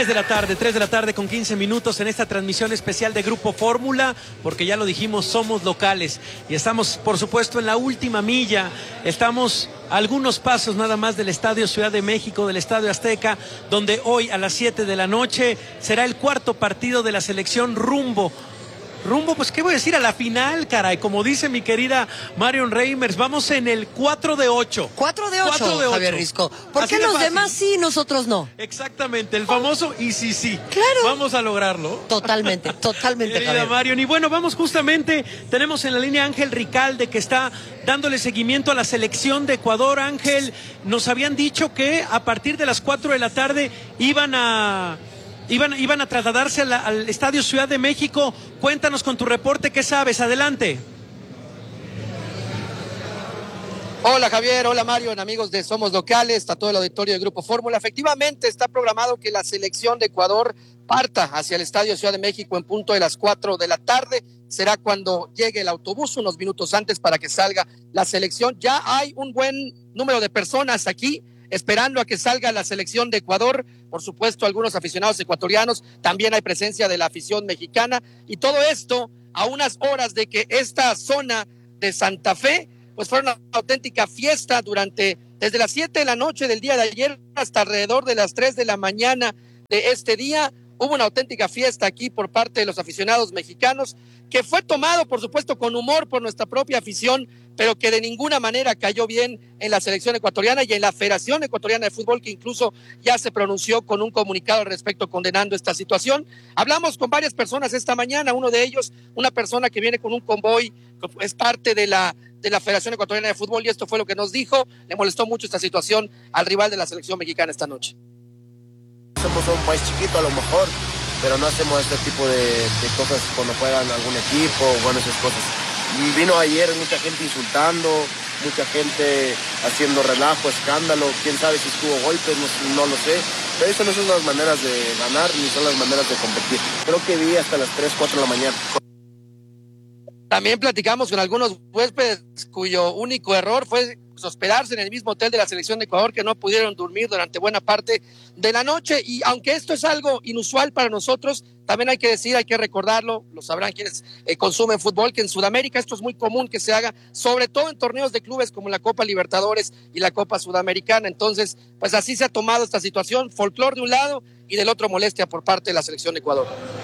3 de la tarde con 15 minutos en esta transmisión especial de Grupo Fórmula, porque ya lo dijimos, somos locales y estamos, por supuesto, en la última milla. Estamos a algunos pasos nada más del Estadio Ciudad de México, del Estadio Azteca, donde hoy a las 7 de la noche será el cuarto partido de la selección rumbo, pues qué voy a decir, a la final, caray, como dice mi querida Marion Reimers, vamos en el 4 de 8. 4 de 8, Javier Risco. ¿Por qué los demás sí y nosotros no? Exactamente, el famoso y sí. Claro. Vamos a lograrlo. Totalmente, Querida Javier. Marion, y bueno, vamos justamente, tenemos en la línea a Ángel Ricalde, que está dándole seguimiento a la selección de Ecuador. Ángel, nos habían dicho que a partir de las 4 de la tarde iban a trasladarse al Estadio Ciudad de México. Cuéntanos con tu reporte, ¿qué sabes? Adelante. Hola Javier, hola Mario, amigos de Somos Locales, a todo el auditorio de Grupo Fórmula. Efectivamente está programado que la selección de Ecuador parta hacia el Estadio Ciudad de México en punto de las 4 de la tarde. Será cuando llegue el autobús, unos minutos antes para que salga la selección. Ya hay un buen número de personas aquí esperando a que salga la selección de Ecuador. Por supuesto, algunos aficionados ecuatorianos, también hay presencia de la afición mexicana, y todo esto a unas horas de que esta zona de Santa Fe pues fue una auténtica fiesta desde las 7 de la noche del día de ayer hasta alrededor de las 3 de la mañana de este día. Hubo una auténtica fiesta aquí por parte de los aficionados mexicanos, que fue tomado, por supuesto, con humor por nuestra propia afición, pero que de ninguna manera cayó bien en la selección ecuatoriana y en la Federación Ecuatoriana de Fútbol, que incluso ya se pronunció con un comunicado al respecto condenando esta situación. Hablamos con varias personas esta mañana, uno de ellos, una persona que viene con un convoy, que es parte de la Federación Ecuatoriana de Fútbol, y esto fue lo que nos dijo. Le molestó mucho esta situación al rival de la selección mexicana esta noche. Somos un país chiquito a lo mejor, pero no hacemos este tipo de cosas cuando juegan algún equipo, bueno, esas cosas. Vino ayer mucha gente insultando, mucha gente haciendo relajo, escándalo, quién sabe si estuvo golpes, no lo sé, pero eso no son las maneras de ganar ni son las maneras de competir. Creo que vi hasta las 3, 4 de la mañana. También platicamos con algunos huéspedes cuyo único error fue hospedarse en el mismo hotel de la selección de Ecuador, que no pudieron dormir durante buena parte de la noche. Y aunque esto es algo inusual para nosotros, también hay que recordarlo, lo sabrán quienes consumen fútbol, que en Sudamérica esto es muy común que se haga, sobre todo en torneos de clubes como la Copa Libertadores y la Copa Sudamericana. Entonces, pues así se ha tomado esta situación, folclor de un lado y del otro molestia por parte de la selección de Ecuador.